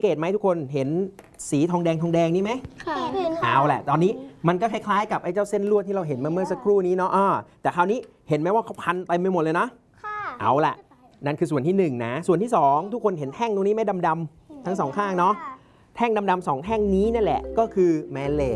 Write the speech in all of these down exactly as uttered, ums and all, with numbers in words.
เกตไหมทุกคนเห็นสีทองแดงทองแดงนี่ไหมค่ะเอาแหละตอนนี้มันก็คล้ายๆกับไอ้เจ้าเส้นลวดที่เราเห็นเมื่อสักครู่นี้เนาะอ่าแต่คราวนี้เห็นไหมว่าเขาพันไปไม่หมดเลยนะค่ะเอาแหละนั่นคือส่วนที่หนึ่งนะส่วนที่สองทุกคนเห็นแท่งตรงนี้ไหมดำๆทั้งสองข้างเนาะแท่งดำๆสองแท่งนี้นั่นแหละก็คือแม่เหล็ก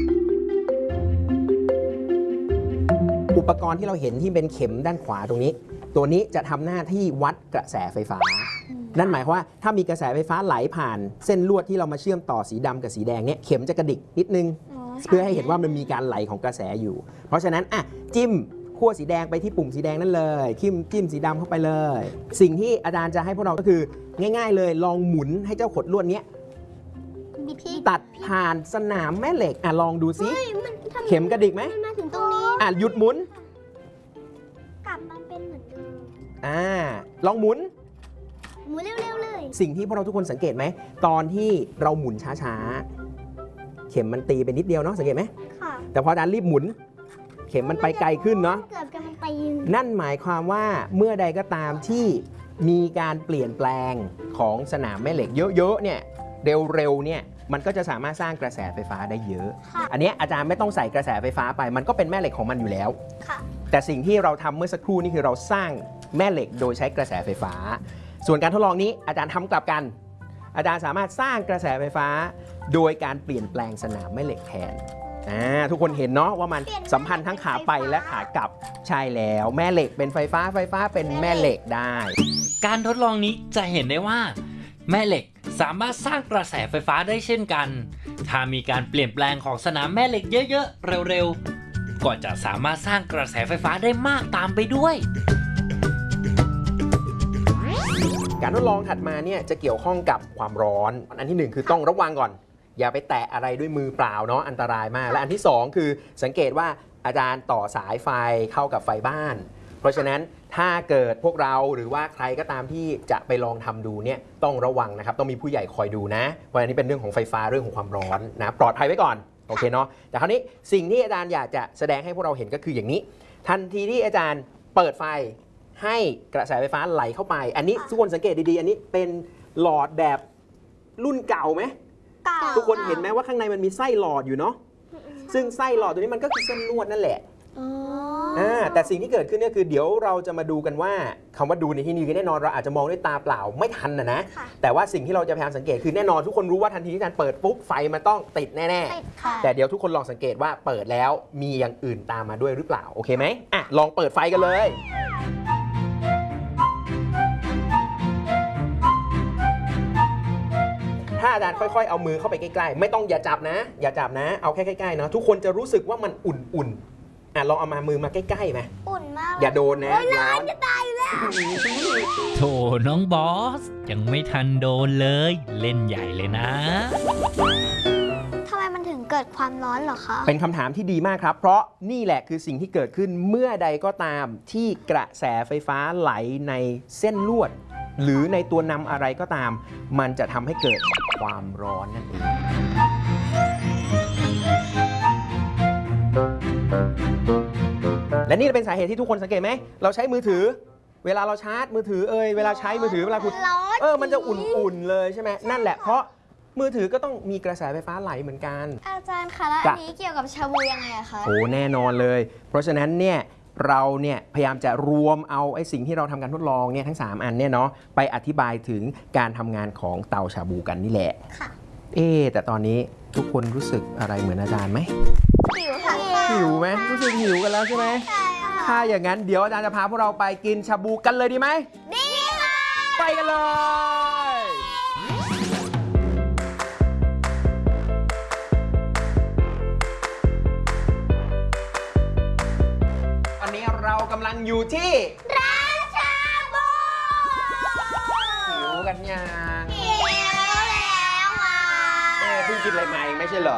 อุปกรณ์ที่เราเห็นที่เป็นเข็มด้านขวาตรงนี้ตัวนี้จะทำหน้าที่วัดกระแสไฟฟ้านั่นหมายความว่าถ้ามีกระแสไฟฟ้าไหลผ่านเส้นลวดที่เรามาเชื่อมต่อสีดำกับสีแดงเนี่ยเข็มจะกระดิกนิดนึงเพื่อให้เห็นว่ามันมีการไหลของกระแสอยู่เพราะฉะนั้นอ่ะจิ้มขั้วสีแดงไปที่ปุ่มสีแดงนั่นเลยจิ้มจิ้มสีดำเข้าไปเลยสิ่งที่อาจารย์จะให้พวกเราก็คือง่ายๆเลยลองหมุนให้เจ้าขดลวดเนี้ยตัดผ่านสนามแม่เหล็กอ่ะลองดูซิเข็มกระดิกไหมมาถึงตรงนี้อ่ะหยุดหมุนกลับมาเป็นเหมือนเดิมอ่าลองหมุนหมุนเร็วๆเลยสิ่งที่พวกเราทุกคนสังเกตไหมตอนที่เราหมุนช้าๆเข็มมันตีไปนิดเดียวเนาะสังเกตไหมค่ะแต่พออาจารย์รีบหมุนเข็มมันไปไกลขึ้นเนาะเกือบจะมันไปยืนนั่นหมายความว่าเมื่อใดก็ตามที่มีการเปลี่ยนแปลงของสนามแม่เหล็กเยอะๆเนี่ยเร็วๆเนี่ยมันก็จะสามารถสร้างกระแสไฟฟ้าได้เยอะอันนี้อาจารย์ไม่ต้องใส่กระแสไฟฟ้าไปมันก็เป็นแม่เหล็กของมันอยู่แล้วแต่สิ่งที่เราทำเมื่อสักครู่นี่คือเราสร้างแม่เหล็กโดยใช้กระแสไฟฟ้าส่วนการทดลองนี้อาจารย์ทำกลับกันอาจารย์สามารถสร้างกระแสไฟฟ้าโดยการเปลี่ยนแปลงสนามแม่เหล็กแทนอ่าทุกคนเห็นเนาะว่ามันสัมพันธ์ทั้งขาไปและขากลับใช่แล้วแม่เหล็กเป็นไฟฟ้าไฟฟ้าเป็นแม่เหล็กได้การทดลองนี้จะเห็นได้ว่าแม่เหล็กสามารถสร้างกระแสไฟฟ้าได้เช่นกันถ้ามีการเปลี่ยนแปลงของสนามแม่เหล็กเยอะๆเร็วๆก็จะสามารถสร้างกระแสไฟฟ้าได้มากตามไปด้วยการทดลองถัดมาเนี่ยจะเกี่ยวข้องกับความร้อนอันที่หนึ่งคือต้องระวังก่อนอย่าไปแตะอะไรด้วยมือเปล่าเนาะอันตรายมากและอันที่สองคือสังเกตว่าอาจารย์ต่อสายไฟเข้ากับไฟบ้านเพราะฉะนั้นถ้าเกิดพวกเราหรือว่าใครก็ตามที่จะไปลองทำดูเนี่ยต้องระวังนะครับต้องมีผู้ใหญ่คอยดูนะเพราะอันนี้เป็นเรื่องของไฟฟ้าเรื่องของความร้อนนะปลอดภัยไว้ก่อนโอเคเนาะแต่คราวนี้สิ่งที่อาจารย์อยากจะแสดงให้พวกเราเห็นก็คืออย่างนี้ทันทีที่อาจารย์เปิดไฟให้กระแสไฟฟ้าไหลเข้าไปอันนี้ทุกคนสังเกตดีๆอันนี้เป็นหลอดแบบรุ่นเก่าไหมทุกคนเห็นไหมว่าข้างในมันมีไส้หลอดอยู่เนาะซึ่งไส้หลอดตัวนี้มันก็คือเส้นลวดนั่นแหละอ่าแต่สิ่งที่เกิดขึ้นก็คือเดี๋ยวเราจะมาดูกันว่าคำว่าดูในที่นี้คือแน่นอนเราอาจจะมองด้วยตาเปล่าไม่ทันนะนะแต่ว่าสิ่งที่เราจะพยายามสังเกตคือแน่นอนทุกคนรู้ว่าทันทีที่อาจารย์เปิดปุ๊บไฟมันต้องติดแน่ๆแต่เดี๋ยวทุกคนลองสังเกตว่าเปิดแล้วมีอย่างอื่นตามมาด้วยหรือเปล่าโอเคไหมอ่ะลองเปิดไฟกันเลยถ้าอาจารย์ค่อยๆเอามือเข้าไปใกล้ๆไม่ต้องอย่าจับนะอย่าจับนะเอาแค่ใกล้ๆนะทุกคนจะรู้สึกว่ามันอุ่นๆอ่ะลองเอามามือมาใกล้ๆไหมอุ่นมากอย่าโดนนะร้อนจะตายแล้วโถน้องบอสยังไม่ทันโดนเลยเล่นใหญ่เลยนะทำไมมันถึงเกิดความร้อนเหรอคะเป็นคำถามที่ดีมากครับเพราะนี่แหละคือสิ่งที่เกิดขึ้นเมื่อใดก็ตามที่กระแสไฟฟ้าไหลในเส้นลวดหรือในตัวนำอะไรก็ตามมันจะทำให้เกิดความร้อนนั่นเองและนี่เป็นสาเหตุที่ทุกคนสังเกตไหมเราใช้มือถือเวลาเราชาร์จมือถือเอ่ยเวลาใช้มือถือเวลาคุณเออมันจะอุ่นๆเลยใช่ไหมนั่นแหละเพราะมือถือก็ต้องมีกระแสไฟฟ้าไหลเหมือนกันอาจารย์คะแล้วอันนี้เกี่ยวกับชาบูยังไงอะคะโอ้แน่นอนเลยเพราะฉะนั้นเนี่ยเราเนี่ยพยายามจะรวมเอาไอ้สิ่งที่เราทำการทดลองเนี่ยทั้งสามอันเนี่ยเนาะไปอธิบายถึงการทำงานของเตาชาบูกันนี่แหละค่ะเอ๊แต่ตอนนี้ทุกคนรู้สึกอะไรเหมือนอาจารย์ไหมหิวค่ะหิวไหมรู้สึกหิวกันแล้วใช่ไหมใช่ค่ะถ้าอย่างนั้นเดี๋ยวอาจารย์จะพาพวกเราไปกินชาบูกันเลยดีไหมดีค่ะไปกันเลยเรากำลังอยู่ที่ร้านชาบูหิวกันยังหิวแล้วอ่ะเอ๊ะเพิ่งกินอะไรมาเองไม่ใช่เหรอ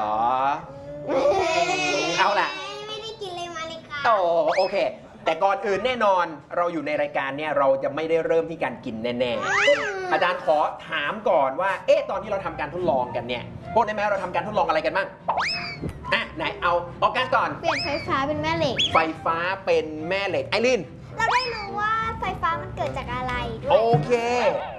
เอาล่ะไม่ได้กินอะไรมาเลยค่ะโอ้โอเคแต่ก่อนอื่นแน่นอนเราอยู่ในรายการเนี่ยเราจะไม่ได้เริ่มที่การกินแน่ๆอาจารย์ขอถามก่อนว่าเอ๊ะตอนที่เราทำการทดลองกันเนี่ยพวกได้ไหมเราทำการทดลองอะไรกันบ้างอ่ะไหนเอาออกกันก่อนเปลี่ยนไฟฟ้าเป็นแม่เหล็กไฟฟ้าเป็นแม่เหล็กไอรินเราได้รู้ว่าไฟฟ้ามันเกิดจากอะไรด้วยโอเค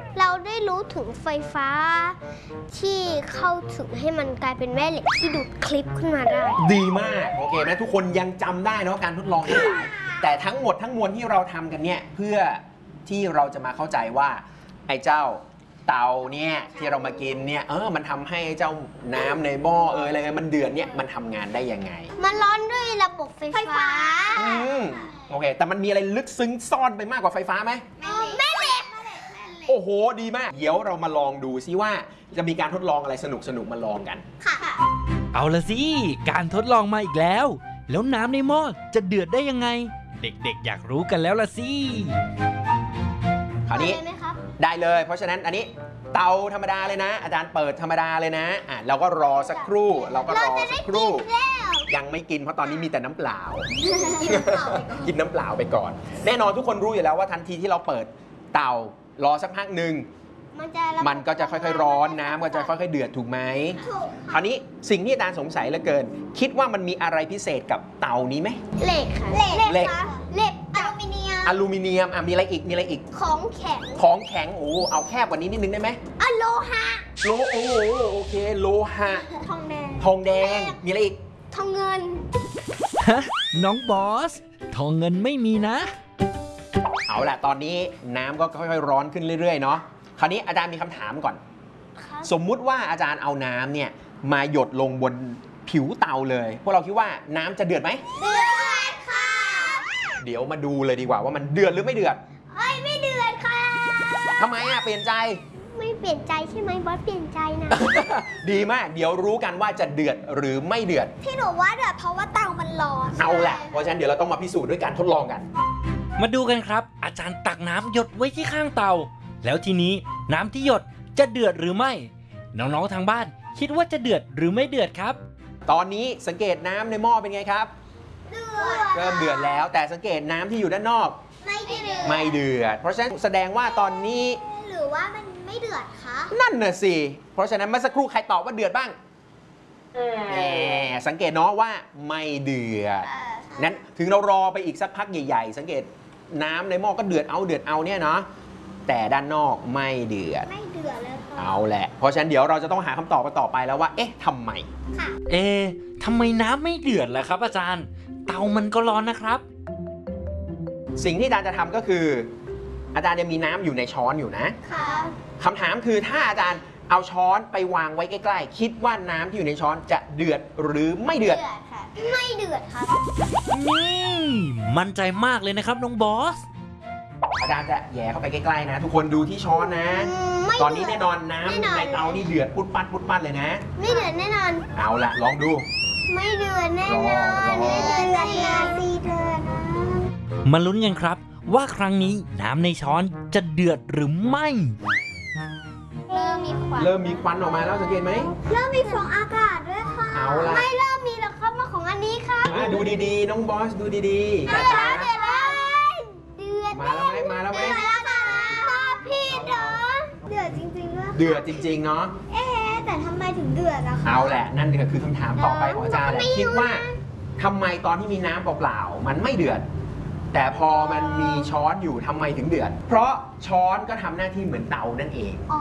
เราได้รู้ถึงไฟฟ้า ที่เข้าถึงให้มันกลายเป็นแม่เหล็กที่ดูดคลิปขึ้นมาได้ดีมากโอเคนะทุกคนยังจำได้เนาะการทดลองทั้งหลายแต่ทั้งหมดทั้งมวลที่เราทำกันเนี่ยเพื่อที่เราจะมาเข้าใจว่าไอ้เจ้าเตาเนี่ยที่เรามากินเนี่ยเออมันทำให้เจ้าน้ำในหม้อเอออะไรมันเดือดเนี่ยมันทำงานได้ยังไงมันร้อนด้วยระบบไฟฟ้าอืมโอเคแต่มันมีอะไรลึกซึ้งซ่อนไปมากกว่าไฟฟ้าไหมแม่เหล็กโอ้โหดีมากเดี๋ยวเรามาลองดูซิว่าจะมีการทดลองอะไรสนุกสนุกๆมาลองกันค่ะเอาละสิ การทดลองมาอีกแล้ว แล้วน้ำในหม้อจะเดือดได้ยังไง เด็กๆอยากรู้กันแล้วละสิคราวนี้ได้ไหมครับได้เลย เพราะฉะนั้นอันนี้เตาธรรมดาเลยนะ อาจารย์เปิดธรรมดาเลยนะอ่ะเราก็รอสักครู่ เราก็รอสักครู่ ยังไม่กินเพราะตอนนี้มีแต่น้ำเปล่า กินน้ำเปล่าไปก่อน แน่นอนทุกคนรู้อยู่แล้วว่าทันทีที่เราเปิดเตารอสักพักหนึ่งมันจะมันก็จะค่อยๆร้อนน้ำก็จะค่อยๆเดือดถูกไหมถูกคราวนี้สิ่งที่อาจารย์สงสัยเหลือเกิน คิดว่ามันมีอะไรพิเศษกับเตานี้ไหมเหล็กค่ะ เหล็กเหล็กค่ะเหล็กอลูมิเนียมอลูมิเนียมอ่ะมีอะไรอีกมีอะไรอีกของแข็งของแข็งโอ้เอาแคบกว่านี้นิดนึงได้ไหมอะโลหะโลโอ้โหโอเคโลหะทองแดงทองแดงมีอะไรอีกทองเงินฮะ น้องบอส ทองเงินไม่มีนะเอาล่ะตอนนี้น้ำก็ค่อยๆร้อนขึ้นเรื่อยๆเนาะคราวนี้อาจารย์มีคำถามก่อน สมมุติว่าอาจารย์เอาน้ำเนี่ยมาหยดลงบนผิวเตาเลย พวกเราคิดว่าน้ำจะเดือดไหมเดือดค่ะเดี๋ยวมาดูเลยดีกว่าว่ามันเดือดหรือไม่เดือดเอ้ยไม่เดือดค่ะทำไมอ่ะเปลี่ยนใจไม่เปลี่ยนใจใช่ไหมบอสเปลี่ยนใจนะดีมากเดี๋ยวรู้กันว่าจะเดือดหรือไม่เดือดที่หนูว่าเดือดเพราะว่าเตามันร้อนเอาแหละเพราะฉะนั้นเดี๋ยวเราต้องมาพิสูจน์ด้วยการทดลองกันมาดูกันครับ อาจารย์ตักน้ำหยดไว้ที่ข้างเตา แล้วทีนี้น้ำที่หยดจะเดือดหรือไม่ น้องๆทางบ้านคิดว่าจะเดือดหรือไม่เดือดครับตอนนี้สังเกตน้ำในหม้อเป็นไงครับเดือดเริ่มเดือดแล้ว แต่สังเกตน้ำที่อยู่ด้านนอกไม่เดือดไม่เดือด เพราะฉะนั้นแสดงว่าตอนนี้หรือว่ามันไม่เดือดคะนั่นน่ะสิ เพราะฉะนั้นเมื่อสักครู่ใครตอบว่าเดือดบ้างแหมสังเกตเนาะว่าไม่เดือด นั้นถึงเรารอไปอีกสักพักใหญ่ๆ สังเกตน้ำในหม้อก็เดือดเอาเดือดเอาเนี่ยเนาะ แต่ด้านนอกไม่เดือดไม่เดือดเลยค่ะเอาแหละ เพราะฉะนั้นเดี๋ยวเราจะต้องหาคำตอบกันต่อไปแล้วว่า เอ๊ะทำไมค่ะเอะทำไมน้ำไม่เดือดล่ะครับอาจารย์ เตามันก็ร้อนนะครับสิ่งที่อาจารย์จะทำก็คือ อาจารย์ยังมีน้ำอยู่ในช้อนอยู่นะค่ะคำถามคือถ้าอาจารย์เอาช้อนไปวางไว้ใกล้ๆ คิดว่าน้ำที่อยู่ในช้อนจะเดือดหรือไม่เดือดค่ะ ไม่เดือดค่ะนี่มั่นใจมากเลยนะครับน้องบอสอาจารย์จะแหย่เข้าไปใกล้ๆนะ ทุกคนดูที่ช้อนนะอืมไม่ตอนนี้เดือดแน่นอนน้ำแน่นอนในเตานี่เดือดปุดปัดปุดปัดเลยนะไม่เดือดแน่นอนเอาละลองดูไม่เดือดแน่นอนรอรอไม่เดือดนาทีเธอนะมาลุ้นกันครับ ว่าครั้งนี้น้ำในช้อนจะเดือดหรือไม่เริ่มมีควันเริ่มมีควันออกมาแล้วสังเกตไหมเริ่มมีฟองอากาศด้วยค่ะเอาล่ะไม่เริ่มมีแล้วครับมาของอันนี้ครับอ่ะดูดีๆ น้องบอสดูดีๆเดืตาอดตาแล้วนะเดือดแล้วเดือดมาแล้วไหมมาแล้วไหมเดือดแล้วค่ะพ่อพี่เด้อเดือดจริงๆด้วยเดือดจริงๆเนาะเอ๊ะแต่ทำไมถึงเดือดอะคะเอาแหละนั่นก็คือคำถามต่อไปของอาจารย์แหละไม่รู้คิดว่าทำไมตอนที่มีน้ำเปล่าๆมันไม่เดือด แต่พอมันมีช้อนอยู่ทำไมถึงเดือด เพราะช้อนก็ทำหน้าที่เหมือนเตานั่นเองอ๋อ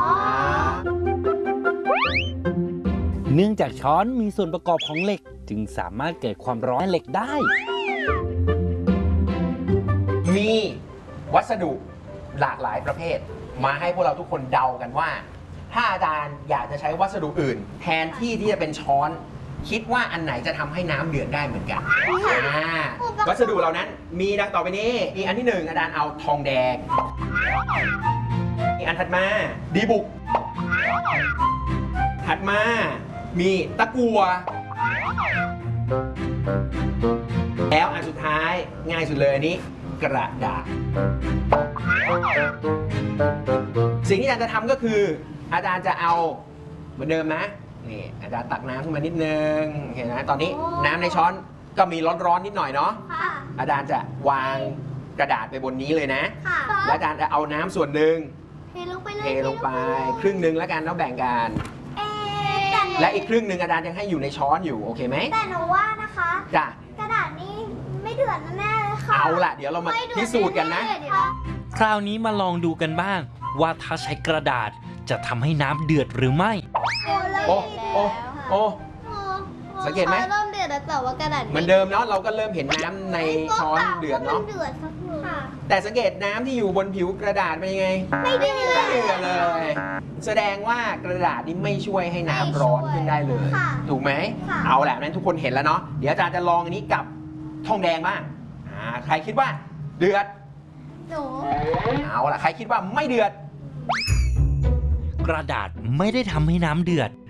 เนื่องจากช้อนมีส่วนประกอบของเหล็ก จึงสามารถเกิดความร้อนเหล็กได้มีวัสดุหลากหลายประเภท มาให้พวกเราทุกคนเดากันว่า ถ้าอาจารย์อยากจะใช้วัสดุอื่น แทนที่ที่จะเป็นช้อน คิดว่าอันไหนจะทำให้น้ำเดือดได้เหมือนกันอ่าวัสดุเหล่านั้นมีดังต่อไปนี้อีกอันที่หนึ่งอาจารย์เอาทองแดงอีกอันถัดมาดีบุก ถัดมามีตะกั่วแล้วอันสุดท้ายง่ายสุดเลยอันนี้กระดาษ สิ่งที่อาจารย์จะทำก็คือ อาจารย์จะเอาเหมือนเดิมนะนี่อาจารย์ตักน้ำขึ้นมานิดนึงเห็นไหมตอนนี้น้ำในช้อนก็มีร้อนๆนิดหน่อยเนาะค่ะอาจารย์จะวางกระดาษไปบนนี้เลยนะค่ะแล้วอาจารย์จะเอาน้ำส่วนหนึ่งเทลงไปเลยเทลงไปครึ่งหนึ่งแล้วกันแล้วแบ่งกันเอ๊ะแต่หนูและอีกครึ่งหนึ่งอาจารย์ยังให้อยู่ในช้อนอยู่โอเคไหมแต่หนูว่านะคะจ้ะกระดาษนี้ไม่เดือดแน่ๆเลยค่ะเอาล่ะเดี๋ยวเรามาไม่เดือดพิสูจน์กันนะแๆเดี๋ยวคราวนี้มาลองดูกันบ้างว่าถ้าใช้กระดาษจะทำให้น้ำเดือดหรือไม่โอ้โอ้โอ้สังเกตไหมเริ่มเดือดแล้วแต่ว่ากระดาษเหมือนเดิมเนาะเราก็เริ่มเห็นน้ำในช้อนเดือดเนาะเดือดสักค่ะแต่สังเกตน้ำที่อยู่บนผิวกระดาษเป็นยังไงไม่เดือดไม่เดือดเลย แสดงว่ากระดาษนี้ไม่ช่วยให้น้ำร้อนขึ้นได้เลยค่ะถูกไหมค่ะเอาแหละนั้นทุกคนเห็นแล้วเนาะเดี๋ยวอาจารย์จะลองอันนี้กับทองแดงบ้างอ่าใครคิดว่าเดือดหนูเอาล่ะใครคิดว่าไม่เดือดกระดาษไม่ได้ทำให้น้ำเดือด